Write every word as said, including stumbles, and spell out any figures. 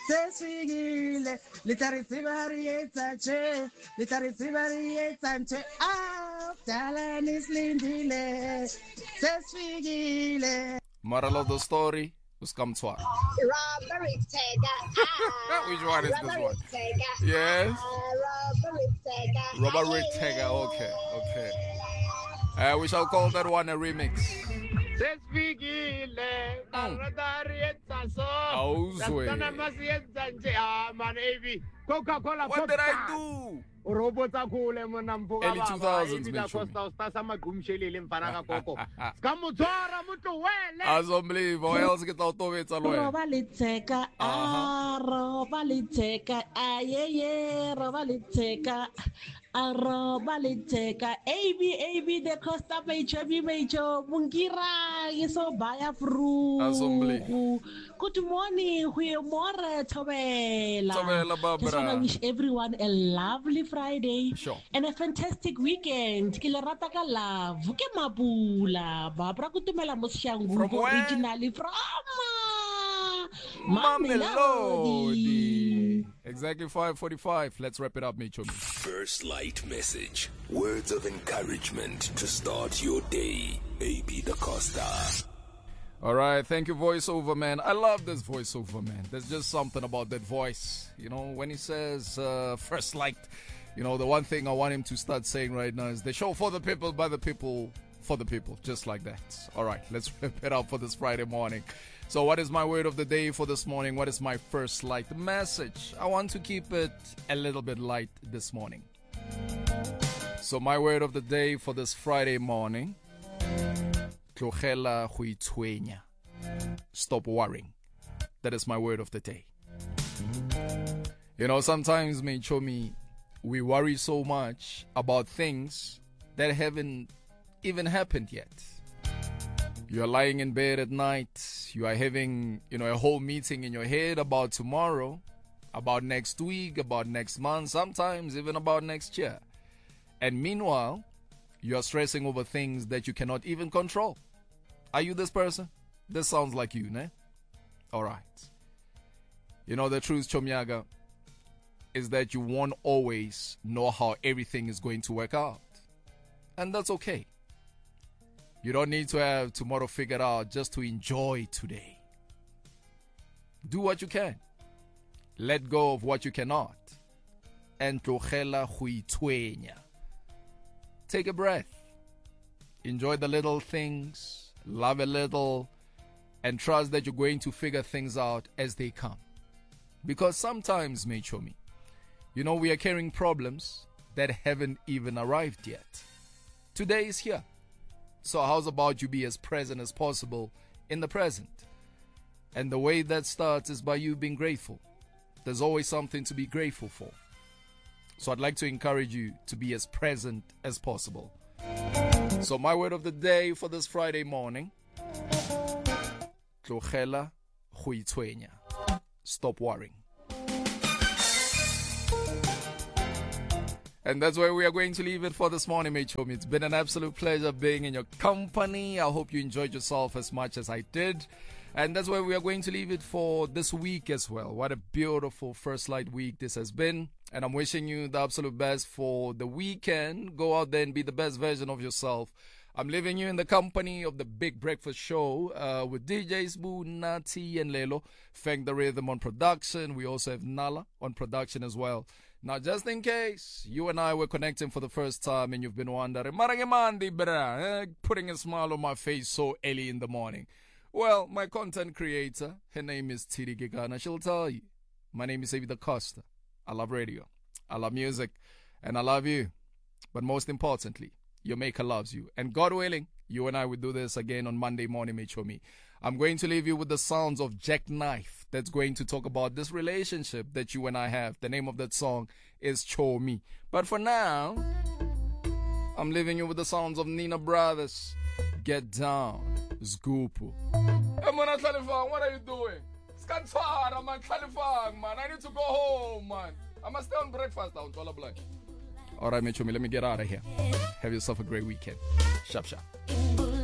Sesfigile, litarisibarieta che, litarisibarieta che, ah, talanis lindile, sesfigile. Moral of the story, uskamtswara. Robbery taker. Ah, Which one is this robbery one? taker. Yes. Ah, robbery taker. Robbery taker, okay, okay. Uh, we shall call that one a remix. Sesfigile, Taradarieta so. Awuzwe. Lasana masiyenza nje ah man Avi. Coca-Cola. What did I do? Robota khule mona mfoka Early two thousands, Ila Mitchell. Costa ustasa magumshelile mfana ka koko. Skamutswara mutlu wele. Azomlivo, what else get out of it, Aloy? Roba liteka, ah, roba liteka, ah, yeah, yeah, roba liteka, ah, roba liteka, A B, A B, the Costa Major, B Major, Mungira, iso baya fru. Assembly. Good morning, goeiemorgen, Thobela. Thobela, Barbara. Just want to wish everyone a lovely Friday. Sure. And a fantastic weekend. Ke le rata ka love, ke Mapula. Barbara Kutumela Moshangu, From where? originally from uh, Mamelodi. Exactly five forty-five. Let's wrap it up, Michomi. First Light Message. Words of encouragement to start your day. A B Da Costa. All right, thank you, voiceover man. I love this voiceover man. There's just something about that voice. You know, when he says uh, first light, you know, the one thing I want him to start saying right now is the show for the people, by the people, for the people. Just like that. All right, let's wrap it up for this Friday morning. So what is my word of the day for this morning? What is my first light message? I want to keep it a little bit light this morning. So my word of the day for this Friday morning: tlogela go itshwenya. Stop worrying. That is my word of the day. You know, sometimes, me show me, we worry so much about things that haven't even happened yet. You are lying in bed at night. You are having, you know, a whole meeting in your head about tomorrow, about next week, about next month, sometimes even about next year. And meanwhile, you are stressing over things that you cannot even control. Are you this person? This sounds like you, ne? All right. You know, the truth, Chomyaga, is that you won't always know how everything is going to work out. And that's okay. You don't need to have tomorrow figured out just to enjoy today. Do what you can. Let go of what you cannot. And tlogela go itshwenya. Take a breath. Enjoy the little things. Love a little. And trust that you're going to figure things out as they come. Because sometimes, Mechomi, you know, we are carrying problems that haven't even arrived yet. Today is here. So how's about you be as present as possible in the present? And the way that starts is by you being grateful. There's always something to be grateful for. So I'd like to encourage you to be as present as possible. So my word of the day for this Friday morning: tlogela go itshwenya. Stop worrying. And that's where we are going to leave it for this morning, mate. It's been an absolute pleasure being in your company. I hope you enjoyed yourself as much as I did. And that's where we are going to leave it for this week as well. What a beautiful First Light week this has been. And I'm wishing you the absolute best for the weekend. Go out there and be the best version of yourself. I'm leaving you in the company of the Big Breakfast Show uh, with D Js Boo, Nati, and Lelo. Thank the Rhythm on production. We also have Nala on production as well. Now, just in case you and I were connecting for the first time and you've been wondering, Marangamandi, bruh, eh, putting a smile on my face so early in the morning. Well, my content creator, her name is Tiri Gigana. She'll tell you. My name is A B Da Costa. I love radio. I love music. And I love you. But most importantly, your maker loves you. And God willing, you and I will do this again on Monday morning, mate, show me. I'm going to leave you with the sounds of Jackknife that's going to talk about this relationship that you and I have. The name of that song is Cho Me. But for now, I'm leaving you with the sounds of Nina Brothers. Get Down. Zgupu. Hey, man, what are you doing? Scansara, man, man. I need to go home, man. I must stay on breakfast down to all All right, Mitchumi, let me get out of here. Have yourself a great weekend. Shap, shap.